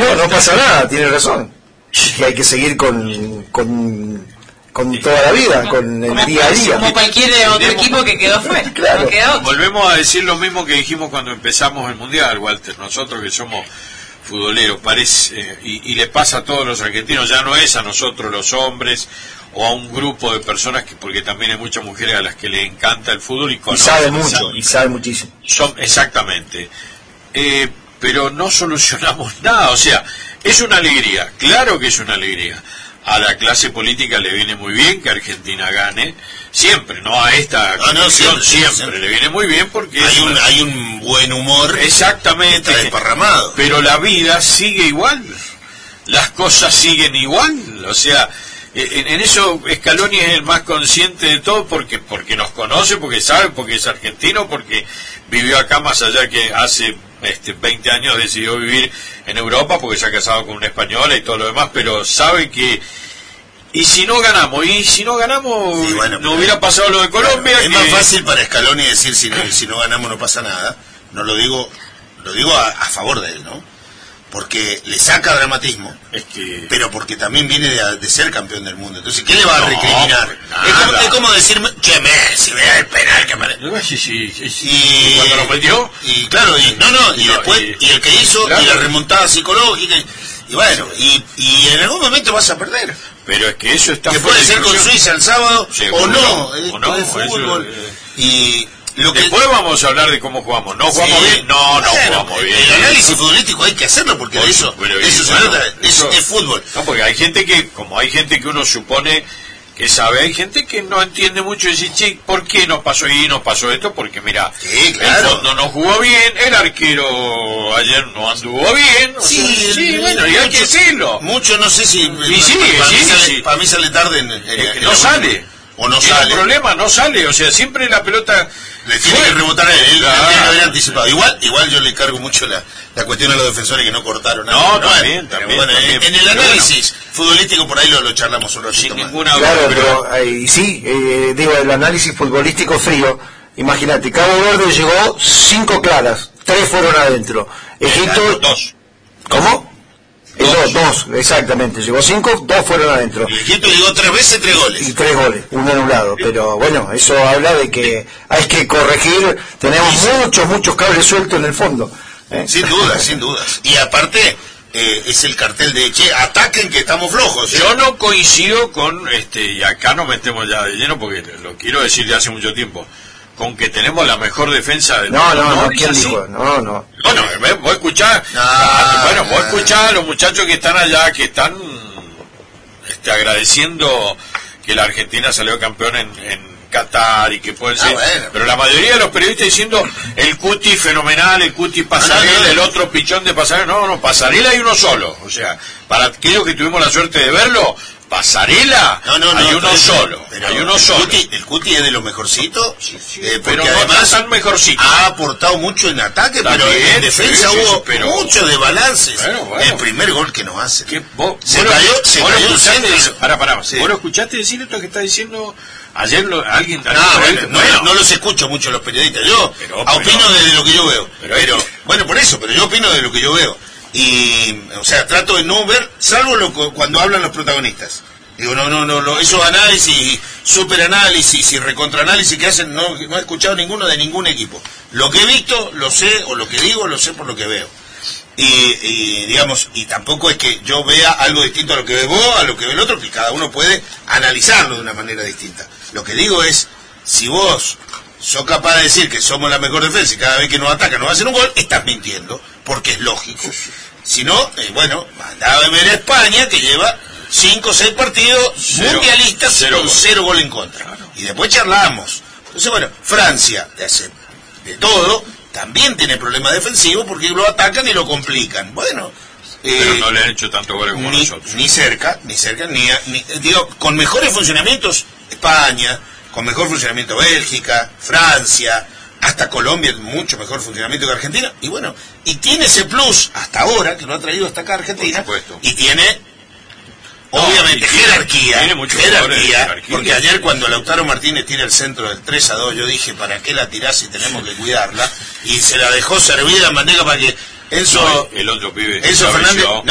no, no pasa nada, tiene razón. Y hay que seguir con toda la vida, con el día a día. Como cualquier otro equipo que quedó fuera. Claro. No Volvemos a decir lo mismo que dijimos cuando empezamos el Mundial, Walter. Nosotros que somos futboleros, parece, y le pasa a todos los argentinos, ya no es a nosotros los hombres o a un grupo de personas, porque también hay muchas mujeres a las que le encanta el fútbol y sabe mucho, y sabe muchísimo. Exactamente. Pero no solucionamos nada, o sea, es una alegría, claro que es una alegría. A la clase política le viene muy bien que Argentina gane, siempre, no a esta condición, siempre le viene muy bien porque hay un buen humor, exactamente, está desparramado. Pero la vida sigue igual, las cosas siguen igual, o sea, en eso Scaloni es el más consciente de todo porque nos conoce, porque sabe, porque es argentino, porque vivió acá más allá que hace 20 años decidió vivir en Europa porque se ha casado con una española y todo lo demás, pero sabe que y si no ganamos sí, bueno, no hubiera pasado lo de Colombia. Es más fácil para Scaloni decir si no ganamos no pasa nada. No lo digo a favor de él, ¿no? Porque le saca dramatismo, pero porque también viene de ser campeón del mundo. Entonces, ¿qué le va a recriminar? Es como decirme, che, Messi, vea el penal que me... Sí. ¿Y cuando lo metió? Y claro, y después, y el que hizo, claro, y la remontada psicológica, y bueno, y en algún momento vas a perder. Pero es que eso está... Que puede ser con Suiza el sábado, seguro, o no, es fútbol, y... Después vamos a hablar de cómo jugamos. ¿No jugamos bien? No jugamos bien. El análisis futbolístico hay que hacerlo porque de eso es fútbol. No, porque hay gente que uno supone que sabe, hay gente que no entiende mucho y dice, che, ¿por qué nos pasó ahí, nos pasó esto? Porque mira, claro, el fondo no jugó bien, el arquero ayer no anduvo bien. Bueno, y hay que decirlo. Mucho, no sé si... Para mí sale tarde en no sale. O no sale. El problema no sale, o sea, siempre la pelota le tiene que rebotar a él, claro, haber anticipado. Igual yo le cargo mucho la cuestión a los defensores que no cortaron. También. Bueno, en el análisis futbolístico por ahí lo charlamos un ratito sin más. Ninguna duda. Claro, pero digo, el análisis futbolístico frío. Imagínate, Cabo Verde llegó 5 claras, 3 fueron adentro. Egipto... 2. ¿Cómo? Dos, exactamente. Llegó 5, 2 fueron adentro. Y Egipto llegó 3 veces, 3 goles. Y 3 goles, uno anulado. Pero bueno, eso habla de que hay que corregir. Tenemos muchos cables sueltos en el fondo. Sin dudas. Y aparte, es el cartel de, che, ataquen que estamos flojos. Yo no coincido con, y acá nos metemos ya de lleno porque lo quiero decir de hace mucho tiempo, con que tenemos la mejor defensa del mundo. No, ¿quién dijo? No. Bueno, voy a escuchar, voy a escuchar a los muchachos que están allá, que están agradeciendo que la Argentina salió campeón en Qatar y que pueden ser, bueno, pero la mayoría de los periodistas diciendo el Cuti fenomenal, el Cuti Pasarela, el otro pichón de Pasarela. No, Pasarela hay uno solo, o sea, para aquellos que tuvimos la suerte de verlo, Pasarela, hay uno solo. El Cuti es de lo mejorcito, pero no además tan mejorcito. Ha aportado mucho en ataque, también, pero en defensa hubo mucho de balances. Bueno. El primer gol que nos hace. Se cayó el centro. Pará. Sí. ¿Vos lo escuchaste decir esto que está diciendo ayer alguien? No los escucho mucho los periodistas. Yo opino desde lo que yo veo. Pero yo opino de lo que yo veo. Y, o sea, trato de no ver, salvo cuando hablan los protagonistas. Digo, no, esos análisis, superanálisis y recontraanálisis que hacen, no he escuchado ninguno de ningún equipo. Lo que he visto, lo sé, o lo que digo, lo sé por lo que veo. Y digamos, y tampoco es que yo vea algo distinto a lo que ve vos, a lo que ve el otro, que cada uno puede analizarlo de una manera distinta. Lo que digo es, si vos sos capaz de decir que somos la mejor defensa y cada vez que nos atacan nos hacen un gol, estás mintiendo, porque es lógico. Si no, mandá a ver a España, que lleva 5 o 6 partidos mundialistas con 0 gol en contra. Claro. Y después charlamos. Entonces, Francia, de todo, también tiene problemas defensivos porque lo atacan y lo complican. Pero no le han hecho tanto goles como nosotros. Ni cerca, digo, con mejores funcionamientos, España, con mejor funcionamiento Bélgica, Francia, hasta Colombia, mucho mejor funcionamiento que Argentina, y tiene ese plus hasta ahora que lo ha traído hasta acá Argentina, y tiene obviamente jerarquía, porque ayer cuando Lautaro Martínez tira el centro del 3-2, yo dije, ¿para qué la tirás si tenemos que cuidarla? Y se la dejó servida en manera para que el otro pibe, Enzo Fernández,